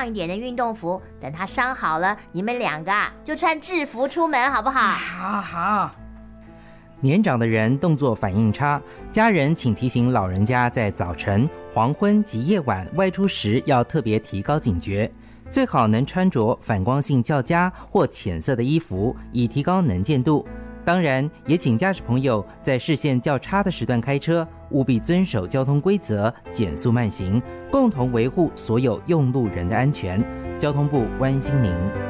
亮一点的运动服，等他伤好了，你们2个就穿制服出门，好不好？ 好。 年长的人动作反应差，家人请提醒老人家在早晨、黄昏及夜晚外出时要特别提高警觉，最好能穿着反光性较佳或浅色的衣服，以提高能见度。当然，也请驾驶朋友在视线较差的时段开车，务必遵守交通规则，减速慢行，共同维护所有用路人的安全。交通部关心您。